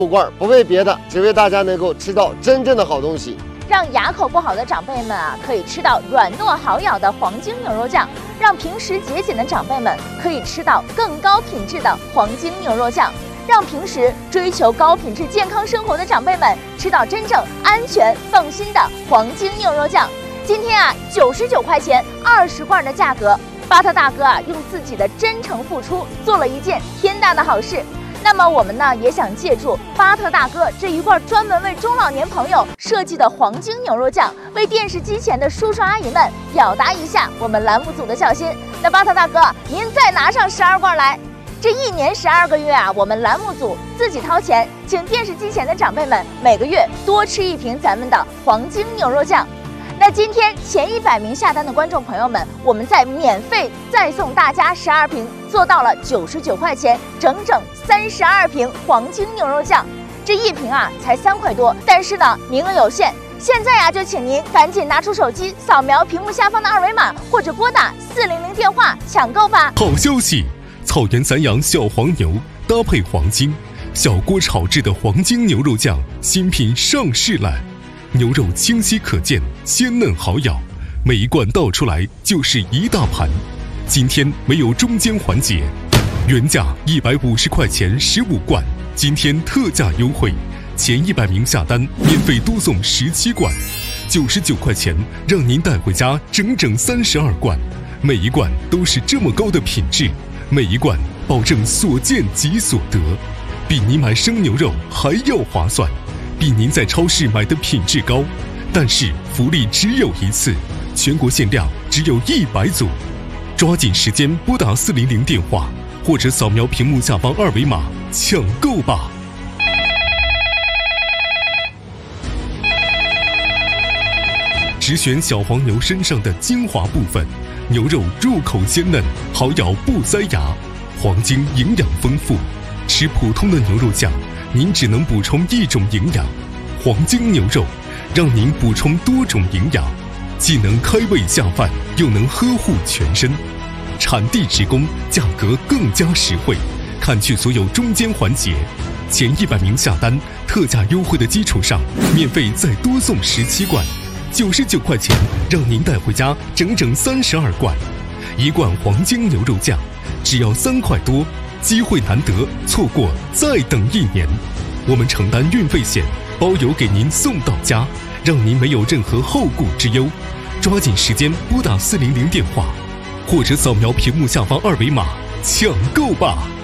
罐，不为别的，只为大家能够吃到真正的好东西。 让牙口不好的长辈们可以吃到软糯好咬的黄金牛肉酱，让平时节俭的长辈们可以吃到更高品质的黄金牛肉酱，让平时追求高品质健康生活的长辈们吃到真正安全放心的黄金牛肉酱。今天99块钱20罐的价格，巴特大哥用自己的真诚付出做了一件天大的好事。那么我们也想借助巴特大哥这一罐专门为中老年朋友设计的黄金牛肉酱，为电视机前的叔叔阿姨们表达一下我们栏目组的孝心。那巴特大哥，您再拿上12罐来。这1年12个月我们栏目组自己掏钱，请电视机前的长辈们每个月多吃1瓶咱们的黄金牛肉酱。那今天前100名下单的观众朋友们，我们再免费再送大家12瓶，做到了99块钱，整整32瓶黄金牛肉酱。这1瓶才3块多，但是名额有限，现在就请您赶紧拿出手机扫描屏幕下方的2维码，或者拨打400电话抢购吧。 好消息，草原散养小黄牛搭配黄金，小锅炒制的黄金牛肉酱新品上市了。牛肉清晰可见，鲜嫩好咬，每一罐倒出来就是一大盘。今天没有中间环节，原价150块钱15罐，今天特价优惠，前100名下单免费多送17罐，99块钱让您带回家整整32罐，每一罐都是这么高的品质，每一罐保证所见即所得，比你买生牛肉还要划算，比您在超市买的品质高，但是福利只有一次，全国限量只有100组，抓紧时间拨打400电话，或者扫描屏幕下方2维码抢购吧。只选小黄牛身上的精华部分，牛肉入口鲜嫩，好咬不塞牙，黄金营养丰富，吃普通的牛肉酱您只能补充1种营养，黄金牛肉让您补充多种营养，既能开胃下饭，又能呵护全身，产地直供，价格更加实惠，看去所有中间环节，前100名下单特价优惠的基础上，免费再多送17罐，99块钱让您带回家整整32罐，1罐黄金牛肉酱只要3块多，机会难得，错过再等1年。我们承担运费险，包邮给您送到家，让您没有任何后顾之忧。抓紧时间拨打400电话，或者扫描屏幕下方2维码抢购吧。